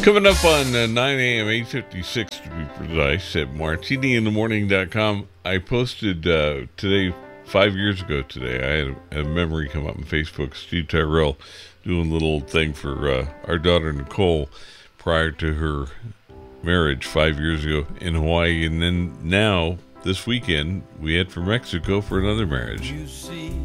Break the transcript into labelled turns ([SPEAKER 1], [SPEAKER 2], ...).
[SPEAKER 1] Coming up on 9 a.m., 8:56 to be precise, at martiniinthemorning.com. I posted today, 5 years ago today, I had a memory come up on Facebook. Steve Tyrell doing a little thing for our daughter Nicole prior to her marriage 5 years ago in Hawaii. And then now, this weekend, we head for Mexico for another marriage.